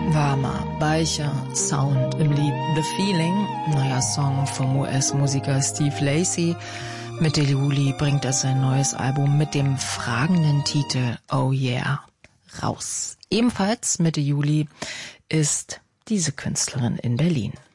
Warmer, weicher Sound im Lied The Feeling, neuer Song vom US-Musiker Steve Lacy. Mitte Juli bringt er sein neues Album mit dem fragenden Titel Oh Yeah raus. Ebenfalls Mitte Juli ist diese Künstlerin in Berlin.